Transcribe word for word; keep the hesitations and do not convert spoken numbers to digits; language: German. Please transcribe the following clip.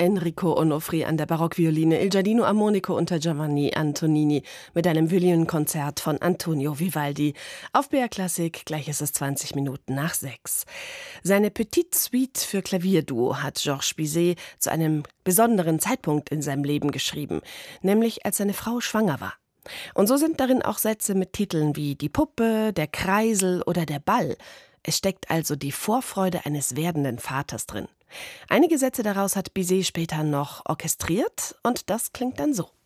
Enrico Onofri an der Barockvioline, Il Giardino Armonico unter Giovanni Antonini mit einem Violinkonzert von Antonio Vivaldi. Auf B R Klassik, gleich ist es zwanzig Minuten nach sechs. Seine Petite Suite für Klavierduo hat Georges Bizet zu einem besonderen Zeitpunkt in seinem Leben geschrieben, nämlich als seine Frau schwanger war. Und so sind darin auch Sätze mit Titeln wie Die Puppe, Der Kreisel oder Der Ball. Es steckt also die Vorfreude eines werdenden Vaters drin. Einige Sätze daraus hat Bizet später noch orchestriert und das klingt dann so.